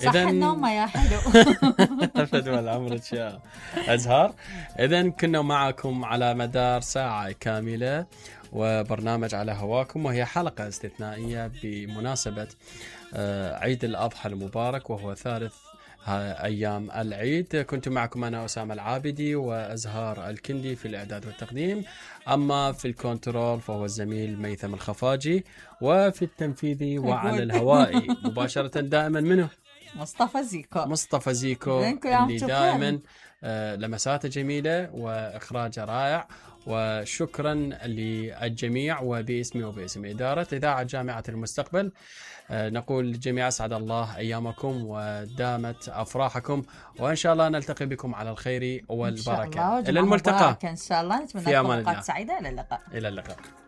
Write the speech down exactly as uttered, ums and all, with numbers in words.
صح النوم يا حلو. فدوى العمر يا أزهار. إذن كنا معكم على مدار ساعة كاملة وبرنامج على هواكم، وهي حلقة استثنائية بمناسبة عيد الأضحى المبارك وهو ثالث أيام العيد. كنت معكم أنا أسامة العابدي وأزهار الكندي في الإعداد والتقديم، أما في الكنترول فهو الزميل ميثم الخفاجي، وفي التنفيذي وعلى الهوائي مباشرة دائما منه مصطفى زيكو. مصطفى زيكو اللي دائما آه لمساته جميلة وإخراجه رائع. وشكرا للجميع، وباسمي وباسم إدارة إذاعة جامعة المستقبل آه نقول للجميع أسعد الله أيامكم ودامت أفراحكم، وإن شاء الله نلتقي بكم على الخير والبركة. إلى الملتقى إن شاء الله. نتمنى لكم أوقات سعيدة. إلى اللقاء. إلى اللقاء.